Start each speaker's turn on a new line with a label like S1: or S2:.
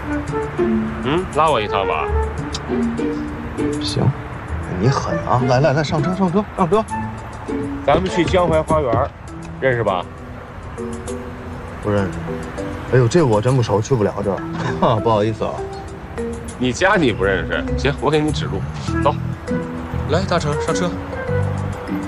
S1: 拉我一趟吧。
S2: 行，你狠啊！来，上车。
S1: 咱们去江淮花园，认识吧？
S2: 不认识。哎呦，这我真不熟，去不了这儿，不好意思啊。
S1: 你家你不认识？行，我给你指路。走，
S3: 来，大成上车。